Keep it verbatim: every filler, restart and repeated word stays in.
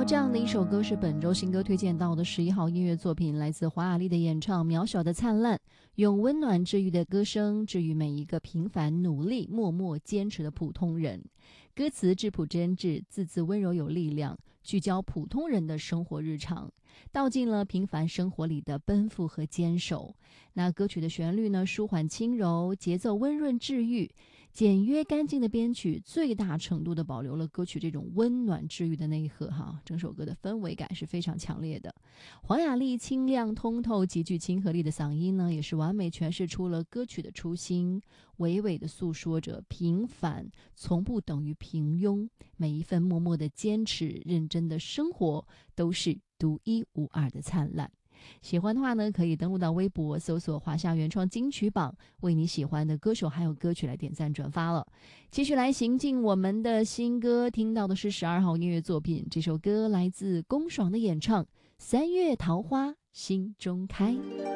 这样的一首歌是本周新歌推荐到的十一号音乐作品，来自黄雅莉的演唱《渺小的灿烂》，用温暖治愈的歌声治愈每一个平凡努力默默坚持的普通人。歌词质朴真挚，字字温柔有力量，聚焦普通人的生活日常，道尽了平凡生活里的奔赴和坚守。那歌曲的旋律呢，舒缓轻柔，节奏温润治愈，简约干净的编曲最大程度地保留了歌曲这种温暖治愈的内核哈，整首歌的氛围感是非常强烈的。黄雅莉清亮通透极具亲和力的嗓音呢，也是完美诠释出了歌曲的初心，娓娓地诉说着平凡从不等于平庸，每一份默默的坚持认真的生活都是独一无二的灿烂。喜欢的话呢，可以登录到微博搜索华夏原创金曲榜，为你喜欢的歌手还有歌曲来点赞转发了。继续来行进我们的新歌，听到的是十二号音乐作品，这首歌来自龚爽的演唱《三月桃花心中开》。